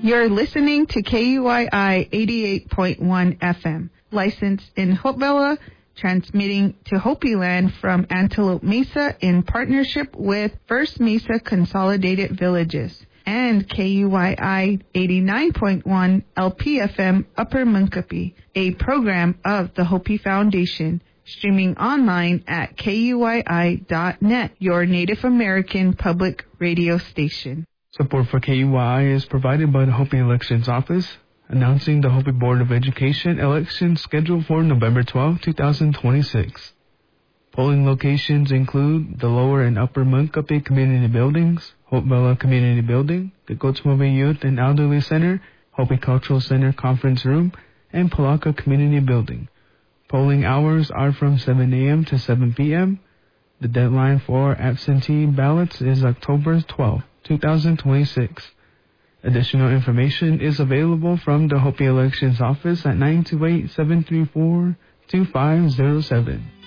You're listening to KUII 88.1 FM, licensed in Hopevilla, transmitting to Hopi Land from Antelope Mesa in partnership with First Mesa Consolidated Villages, and KUII 89.1 LPFM Upper Munkapi, a program of the Hopi Foundation, streaming online at KUII.net, your Native American public radio station. Support for KUII is provided by the Hopi Elections Office, announcing the Hopi Board of Education election scheduled for November 12, 2026. Polling locations include the Lower and Upper Munkapi Community Buildings, Hopevilla Community Building, the Gotsmobe Youth and Elderly Center, Hopi Cultural Center Conference Room, and Palaka Community Building. Polling hours are from 7 a.m. to 7 p.m. The deadline for absentee ballots is October 12, 2026. Additional information is available from the Hopi Elections Office at 928-734-2507.